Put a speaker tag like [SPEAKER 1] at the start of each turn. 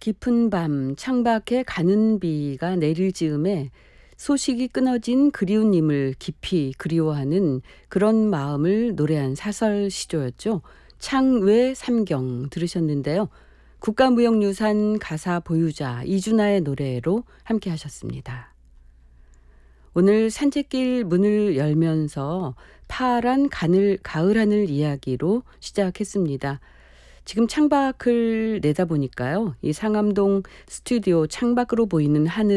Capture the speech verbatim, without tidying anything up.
[SPEAKER 1] 깊은 밤 창밖에 가는 비가 내릴 즈음에 소식이 끊어진 그리운 님을 깊이 그리워하는 그런 마음을 노래한 사설 시조였죠. 창외 삼경 들으셨는데요. 국가무형유산 가사 보유자 이준하의 노래로 함께 하셨습니다. 오늘 산책길 문을 열면서 파란 가늘, 가을 하늘 이야기로 시작했습니다. 지금 창밖을 내다보니까요. 이 상암동 스튜디오 창밖으로 보이는 하늘